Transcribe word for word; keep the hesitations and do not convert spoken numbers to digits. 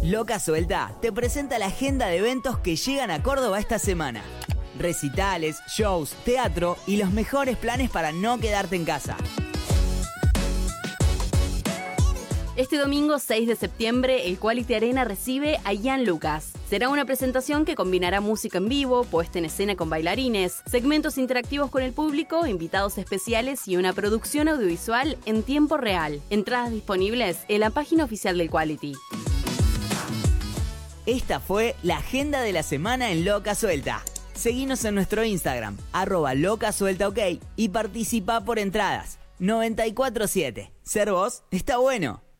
Loca Suelta te presenta la agenda de eventos que llegan a Córdoba esta semana. Recitales, shows, teatro y los mejores planes para no quedarte en casa. Este domingo seis de septiembre, el Quality Arena recibe a Ian Lucas. Será una presentación que combinará música en vivo, puesta en escena con bailarines, segmentos interactivos con el público, invitados especiales y una producción audiovisual en tiempo real. Entradas disponibles en la página oficial del Quality. Esta fue la agenda de la semana en Loca Suelta. Seguinos en nuestro Instagram, arroba Loca Suelta OK, y participa por entradas. noventa y cuatro siete. Ser vos está bueno.